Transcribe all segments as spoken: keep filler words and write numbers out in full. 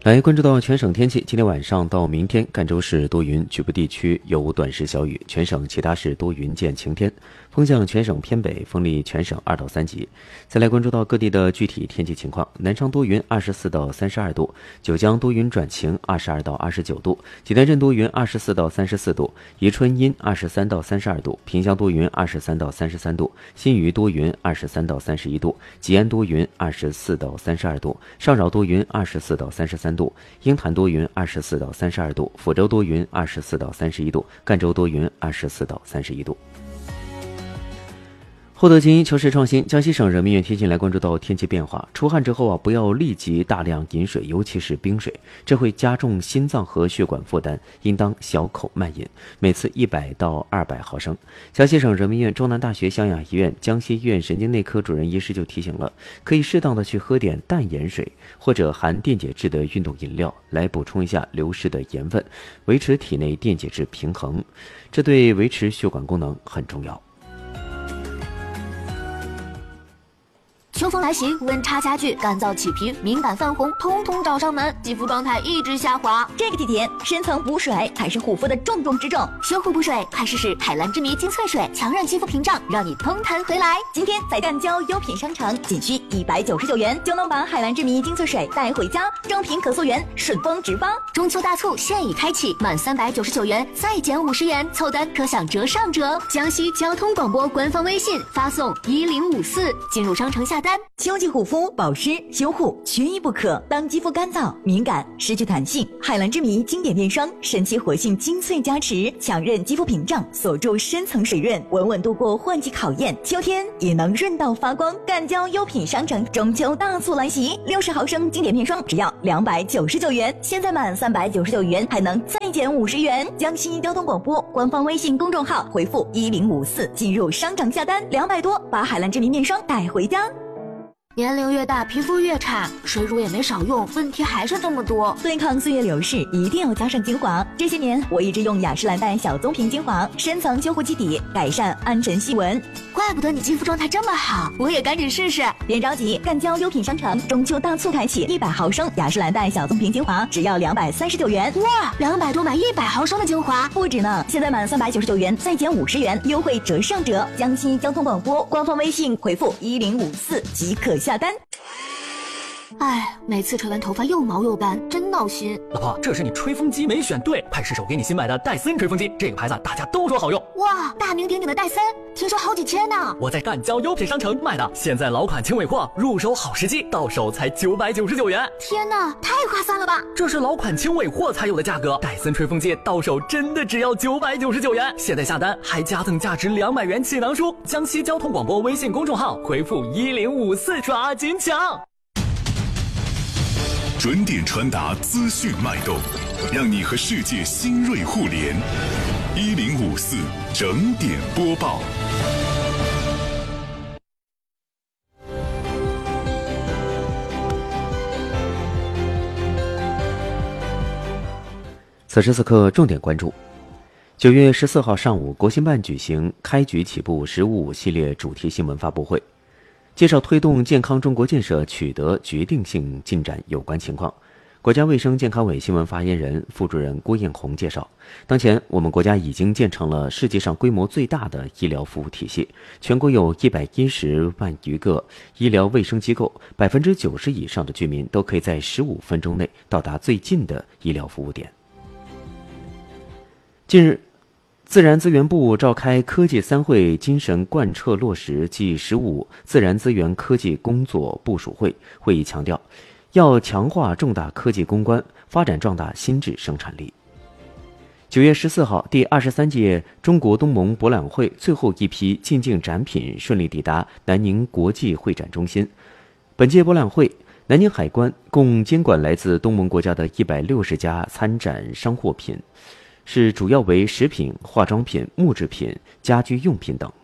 来关注到全省天气，今天晚上到明天，赣州市多云，局部地区有短时小雨，全省其他市多云见晴天，风向全省偏北，风力全省二到三级。再来关注到各地的具体天气情况，南昌多云，二十四到三十二度；九江多云转晴，二十二到二十九度；济南镇多云，二十四到三十四度；宜春阴，二十三到三十二度；萍乡多云，二十三到三十三度；新余多云，二十三到三十一度；吉安多云，二十四到三十二度；上饶多云，二十四到三十三度；鹰潭多云，二十四到三十二度；抚州多云，二十四到三十一度；赣州多云，二十四到三十一度。获得精英求实创新，江西省人民医院贴近来关注到天气变化。出汗之后啊，不要立即大量饮水，尤其是冰水，这会加重心脏和血管负担，应当小口慢饮，每次一百到二百毫升。江西省人民医院中南大学湘雅医院江西医院神经内科主任医师就提醒了，可以适当的去喝点淡盐水或者含电解质的运动饮料，来补充一下流失的盐分，维持体内电解质平衡，这对维持血管功能很重要。 秋风来袭，温差加剧，干燥起皮，敏感泛红，通通找上门，肌肤状态一直下滑。 这个季节，深层补水才是护肤的重中之重。 修护补水，快试试海蓝之谜精粹水，强韧肌肤屏障，让你通弹回来。 今天在赣胶优品商城，仅需一百九十九元就能把海蓝之谜精粹水带回家，正品可溯源，顺丰直发。 中秋大促现已开启，满三百九十九元再减五十元，凑单可享折上折。江西交通广播官方微信发送一零五四，进入商城下单。 秋季护肤保湿修护缺一不可。当肌肤干燥敏感失去弹性，海蓝之谜经典面霜神奇活性精粹加持，强韧肌肤屏障，锁住深层水润，稳稳度过换季考验，秋天也能润到发光。赣胶优品商城中秋大促来袭，六十毫升经典面霜只要两百九十九元，现在满三百九十九元还能再减五十元。江西交通广播官方微信公众号回复一零五四进入商场下单，两百多把海蓝之谜面霜带回家。 年龄越大，皮肤越差，水乳也没少用，问题还是这么多。 对抗岁月流逝，一定要加上精华。这些年，我一直用雅诗兰黛小棕瓶精华，深层修护基底，改善暗沉细纹。 怪不得你肌肤状态这么好，我也赶紧试试。 别着急，赣胶优品商城中秋大促开启，一百毫升雅诗兰黛小棕瓶精华只要两百三十九元。 哇，两百多买一百毫升的精华， 不止呢！现在满三百九十九元再减五十元，优惠折上折。江西交通广播官方微信回复一零五四即可下单。 哎，每次吹完头发又毛又斑，真闹心。 老婆，这是你吹风机没选对，派失手给你新买的戴森吹风机，这个牌子大家都说好用。 哇，大名鼎鼎的戴森，听说好几千呢。 我在赣胶优品商城买的，现在老款轻尾货，入手好时机，到手才九百九十九元。 天哪，太划算了吧！ 这是老款轻尾货才有的价格，戴森吹风机到手真的只要九百九十九元。现在下单还加赠价值两百元气囊书。江西交通广播微信公众号回复一零五四，抓紧抢。 准点传达资讯脉动，让你和世界新锐互联。一零五四整点播报。 此时此刻重点关注。九月十四号上午，国新办举行开局起步“十五五”系列主题新闻发布会。介绍推动健康中国建设取得决定性进展有关情况。国家卫生健康委新闻发言人、副主任郭艳红介绍，当前我们国家已经建成了世界上规模最大的医疗服务体系，全国有一百一十万余个医疗卫生机构，百分之九十以上的居民都可以在十五分钟内到达最近的医疗服务点。近日，自然资源部召开科技三会精神贯彻落实暨十五自然资源科技工作部署会，会议强调，要强化重大科技攻关，发展壮大新质生产力。九月十四号，第二十三届中国东盟博览会最后一批进境展品顺利抵达南宁国际会展中心。本届博览会，南宁海关共监管来自东盟国家的一百六十家参展商货品，是主要为食品、化妆品、木制品、家居用品等。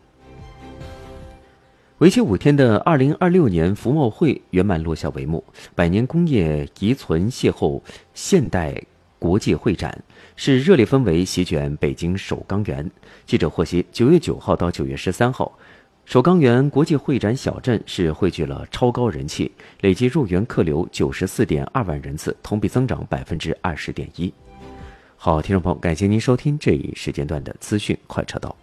为期五天的二零二六年服贸会圆满落下帷幕，百年工业遗存邂逅现代国际会展，是热烈氛围席卷北京首钢园。记者获悉，九月九号到九月十三号， 首钢园国际会展小镇是汇聚了超高人气，累计入园客流九十四点二万人次，同比增长百分之二十点一。好，听众朋友，感谢您收听这一时间段的资讯快车道。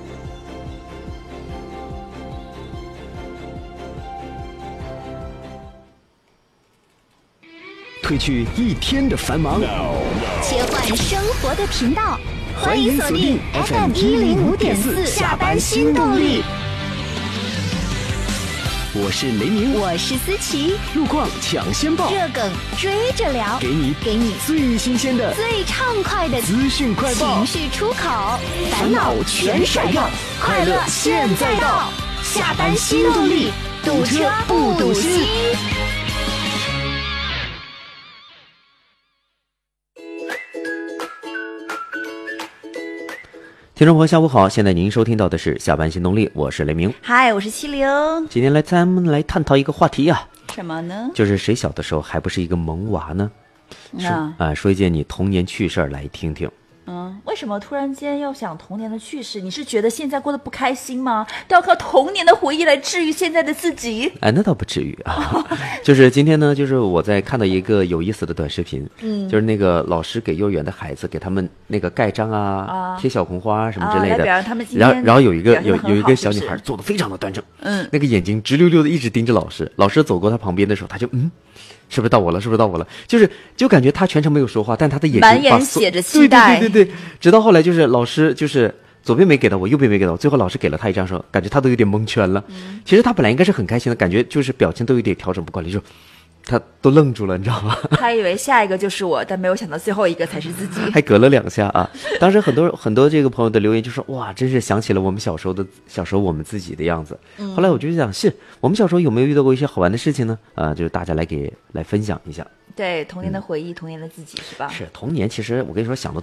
褪去一天的繁忙， 切换生活的频道， 欢迎锁定 F M 一零五点四下班新动力。我是雷鸣， 我是思琪， 路况抢先报， 热梗追着聊， 给你给你最新鲜的、 最畅快的资讯快报， 情绪出口，烦恼全甩掉，快乐现在到，下班新动力，堵车不堵心。 听众朋友下午好，现在您收听到的是下班新动力，我是雷鸣。 嗨，我是七零。 今天来咱们来探讨一个话题啊， 什么呢？ 就是谁小的时候还不是一个萌娃呢？说啊、 呃，说一件你童年趣事儿来听听。 嗯，为什么突然间要想童年的趣事？你是觉得现在过得不开心吗？都要靠童年的回忆来治愈现在的自己？ 哎，那倒不至于啊。就是今天呢，就是我在看到一个有意思的短视频，嗯，就是那个老师给幼儿园的孩子给他们那个盖章啊、啊贴小红花什么之类的， 啊、他们然后然后有一个有有一个小是女孩做得非常的端正， 嗯， 那个眼睛直溜溜的一直盯着老师，老师走过她旁边的时候，她就嗯。是不是到我了？是不是到我了？就是就感觉他全程没有说话，但他的眼睛满眼写着期待。 对对对对对，直到后来就是老师就是左边没给到我，右边没给到我，最后老师给了他一张手，感觉他都有点蒙圈了。嗯、其实他本来应该是很开心的，感觉就是表情都有点调整不过来，就他都愣住了，你知道吗？ 他以为下一个就是我，但没有想到最后一个才是自己， 还隔了两下啊！当时很多很多这个朋友的留言就说：“哇，真是想起了我们小时候的小时候我们自己的样子。嗯”后来我就想，是我们小时候有没有遇到过一些好玩的事情呢？啊、呃，就是大家来给来分享一下。 对童年的回忆，嗯、童年的自己是吧？ 是童年，其实我跟你说，想的